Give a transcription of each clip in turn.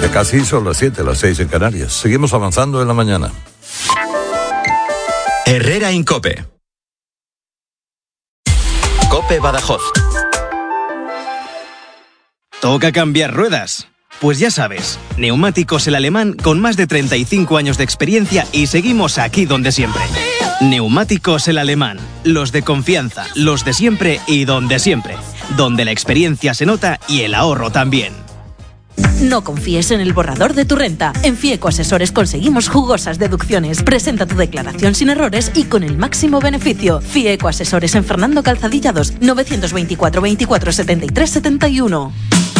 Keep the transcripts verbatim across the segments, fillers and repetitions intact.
Ya casi son las siete, las seis en Canarias. Seguimos avanzando en la mañana. Herrera Incope. Cope Badajoz. ¿Toca cambiar ruedas? Pues ya sabes, Neumáticos El Alemán con más de treinta y cinco años de experiencia y seguimos aquí donde siempre. Neumáticos El Alemán, los de confianza, los de siempre y donde siempre. Donde la experiencia se nota y el ahorro también. No confíes en el borrador de tu renta. En Fieco Asesores conseguimos jugosas deducciones. Presenta tu declaración sin errores y con el máximo beneficio. Fieco Asesores en Fernando Calzadilla dos, novecientos veinticuatro veinticuatro setenta y tres setenta y uno.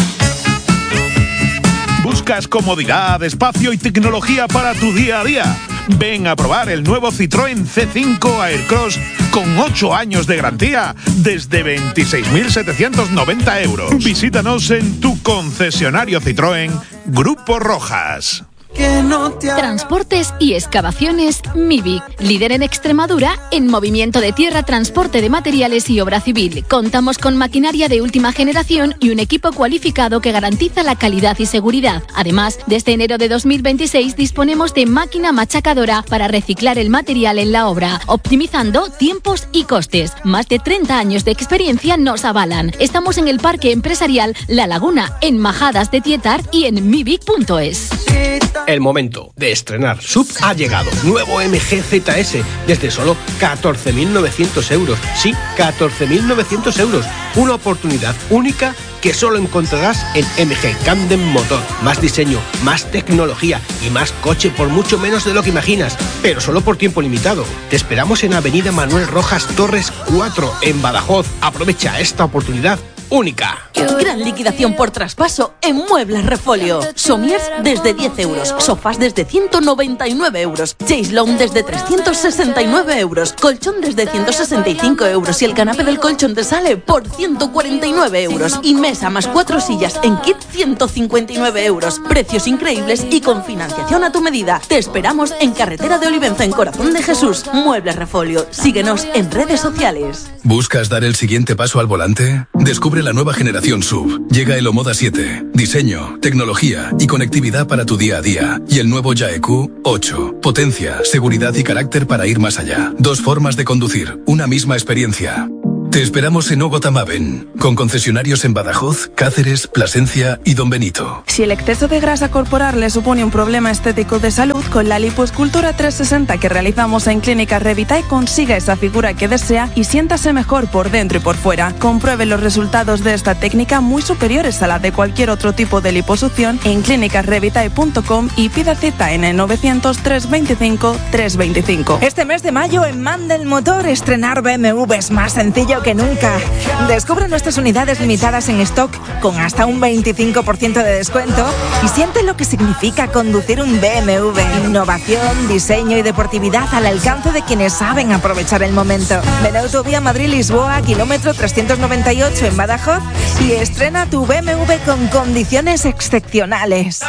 ¿Buscas comodidad, espacio y tecnología para tu día a día? Ven a probar el nuevo Citroën C cinco Aircross con ocho años de garantía desde veintiséis mil setecientos noventa euros. Visítanos en tu concesionario Citroën Grupo Rojas. Transportes y excavaciones Mivic, líder en Extremadura en movimiento de tierra, transporte de materiales y obra civil. Contamos con maquinaria de última generación y un equipo cualificado que garantiza la calidad y seguridad. Además, desde enero de dos mil veintiséis disponemos de máquina machacadora para reciclar el material en la obra, optimizando tiempos y costes. Más de treinta años de experiencia nos avalan. Estamos en el Parque Empresarial La Laguna, en Majadas de Tietar y en mivic punto es. El momento de estrenar S U V ha llegado. Nuevo M G Z S desde solo catorce mil novecientos euros. Sí, catorce mil novecientos euros. Una oportunidad única que solo encontrarás en M G Camden Motor. Más diseño, más tecnología y más coche por mucho menos de lo que imaginas, pero solo por tiempo limitado. Te esperamos en Avenida Manuel Rojas Torres cuatro en Badajoz. Aprovecha esta oportunidad única. Gran liquidación por traspaso en Muebles Refolio. Somiers desde diez euros, sofás desde ciento noventa y nueve euros, Chaiselong desde trescientos sesenta y nueve euros, colchón desde ciento sesenta y cinco euros y el canapé del colchón te sale por ciento cuarenta y nueve euros y mesa más cuatro sillas en kit ciento cincuenta y nueve euros. Precios increíbles y con financiación a tu medida. Te esperamos en Carretera de Olivenza, en Corazón de Jesús. Muebles Refolio. Síguenos en redes sociales. ¿Buscas dar el siguiente paso al volante? Descubre la nueva generación S U V. Llega el Omoda siete. Diseño, tecnología y conectividad para tu día a día. Y el nuevo Yaeku ocho. Potencia, seguridad y carácter para ir más allá. Dos formas de conducir, una misma experiencia. Te esperamos en Ogotamaben, con concesionarios en Badajoz, Cáceres, Plasencia y Don Benito. Si el exceso de grasa corporal le supone un problema estético de salud, con la lipoescultura trescientos sesenta que realizamos en Clínica Revitae consiga esa figura que desea y siéntase mejor por dentro y por fuera. Compruebe los resultados de esta técnica muy superiores a la de cualquier otro tipo de liposucción en clínicas revitae punto com y pida cita en el novecientos, trescientos veinticinco, trescientos veinticinco. Este mes de mayo en Mandel Motor estrenar B M W es más sencillo que nunca. Descubre nuestras unidades limitadas en stock con hasta un veinticinco por ciento de descuento y siente lo que significa conducir un B M W. Innovación, diseño y deportividad al alcance de quienes saben aprovechar el momento. Ven a Autovía Madrid-Lisboa, kilómetro trescientos noventa y ocho en Badajoz y estrena tu B M W con condiciones excepcionales.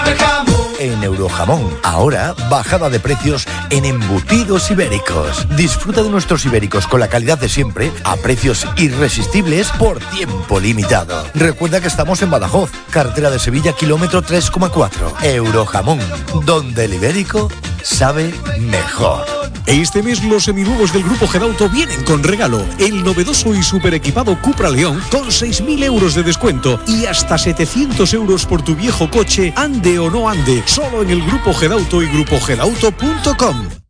En Eurojamón, ahora bajada de precios en embutidos ibéricos. Disfruta de nuestros ibéricos con la calidad de siempre a precios irresistibles por tiempo limitado. Recuerda que estamos en Badajoz, carretera de Sevilla, kilómetro tres coma cuatro. Eurojamón, donde el ibérico sabe mejor. Este mes los seminuevos del Grupo Gedauto vienen con regalo. El novedoso y super equipado Cupra León con seis mil euros de descuento y hasta setecientos euros por tu viejo coche, ande o no ande. Solo en el Grupo Gedauto y grupo gedauto punto com.